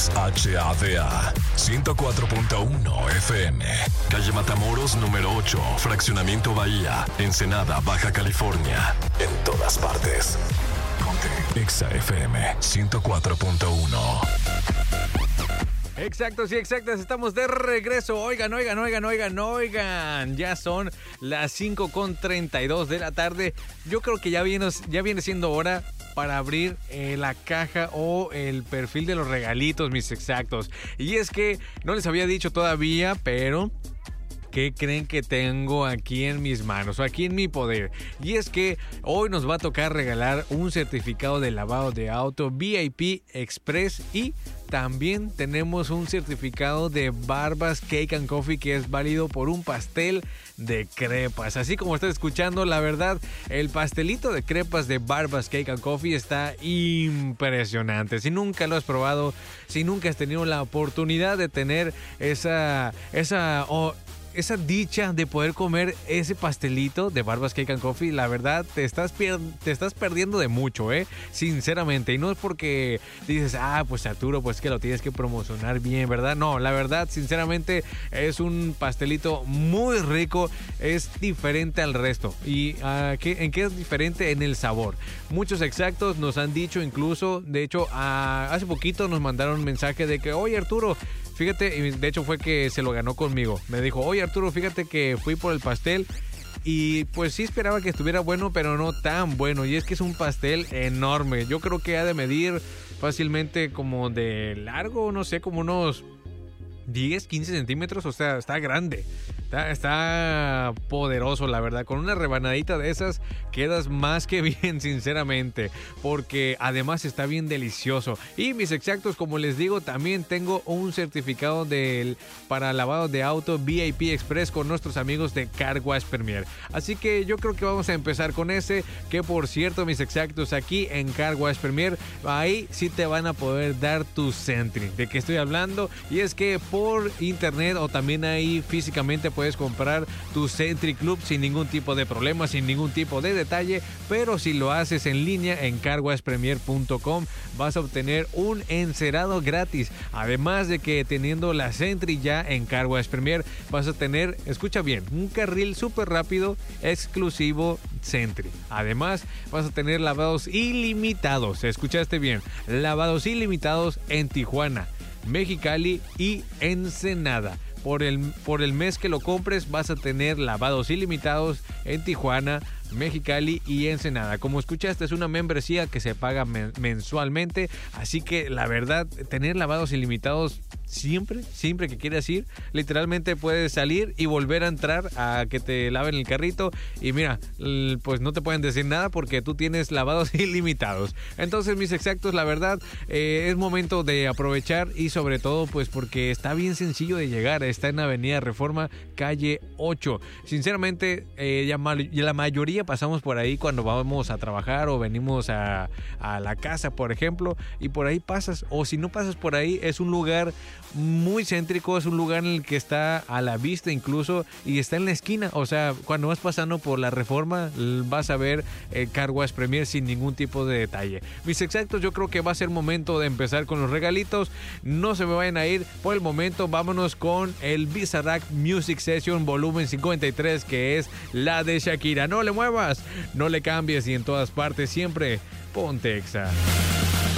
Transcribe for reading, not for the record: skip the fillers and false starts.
XHADA 104.1 FM, calle Matamoros número 8, Fraccionamiento Bahía, Ensenada, Baja California. En todas partes. Ponte XFM 104.1. Exactos y exactas, estamos de regreso. Oigan. Ya son las 5:32 de la tarde. Yo creo que ya viene siendo hora para abrir la caja o el perfil de los regalitos, mis exactos. Y es que no les había dicho todavía, pero ¿qué creen que tengo aquí en mis manos o aquí en mi poder? Y es que hoy nos va a tocar regalar un certificado de lavado de auto VIP Express y también tenemos un certificado de Barbas Cake and Coffee que es válido por un pastel de crepas. Así como estás escuchando, la verdad, el pastelito de crepas de Barbas Cake and Coffee está impresionante. Si nunca lo has probado, si nunca has tenido la oportunidad de tener esa dicha de poder comer ese pastelito de Barbas Cake and Coffee, la verdad te estás perdiendo de mucho, sinceramente. Y no es porque dices, pues Arturo, pues que lo tienes que promocionar bien, ¿verdad? No, la verdad, sinceramente, es un pastelito muy rico, es diferente al resto. ¿Y en qué es diferente? En el sabor. Muchos exactos nos han dicho, incluso, de hecho, hace poquito nos mandaron un mensaje de que, oye Arturo, fíjate, y de hecho fue que se lo ganó conmigo. Me dijo, oye Arturo, fíjate que fui por el pastel y pues sí esperaba que estuviera bueno, pero no tan bueno. Y es que es un pastel enorme. Yo creo que ha de medir fácilmente como de largo, no sé, como unos 10, 15 centímetros. O sea, está grande. Está poderoso, la verdad. Con una rebanadita de esas quedas más que bien, sinceramente. Porque además está bien delicioso. Y mis exactos, como les digo, también tengo un certificado para lavado de auto VIP Express con nuestros amigos de Car Wash Premier. Así que yo creo que vamos a empezar con ese. Que por cierto, mis exactos, aquí en Car Wash Premier, ahí sí te van a poder dar tu Sentry. ¿De qué estoy hablando? Y es que por internet o también ahí físicamente puedes comprar tu Sentry Club sin ningún tipo de problema, sin ningún tipo de detalle, pero si lo haces en línea en carwashpremier.com vas a obtener un encerado gratis. Además de que teniendo la Sentry ya en Car Wash Premier vas a tener, escucha bien, un carril súper rápido exclusivo Sentry. Además vas a tener lavados ilimitados, escuchaste bien, lavados ilimitados en Tijuana, Mexicali y Ensenada. Por el mes que lo compres vas a tener lavados ilimitados en Tijuana, Mexicali y Ensenada. Como escuchaste, es una membresía que se paga mensualmente, así que la verdad, tener lavados ilimitados siempre que quieras ir, literalmente puedes salir y volver a entrar a que te laven el carrito y mira, pues no te pueden decir nada porque tú tienes lavados ilimitados. Entonces, mis exactos, la verdad, es momento de aprovechar y sobre todo pues porque está bien sencillo de llegar. Está en Avenida Reforma, calle 8. Sinceramente, la mayoría pasamos por ahí cuando vamos a trabajar o venimos a la casa, por ejemplo, y por ahí pasas, o si no pasas por ahí, es un lugar muy céntrico, es un lugar en el que está a la vista incluso y está en la esquina. O sea, cuando vas pasando por la Reforma vas a ver Car Wash Premier sin ningún tipo de detalle. Mis exactos, yo creo que va a ser momento de empezar con los regalitos. No se me vayan a ir por el momento. Vámonos con el Bizarrap Music Session volumen 53, que es la de Shakira. No le muevas, no le cambies y en todas partes siempre ponte Exa.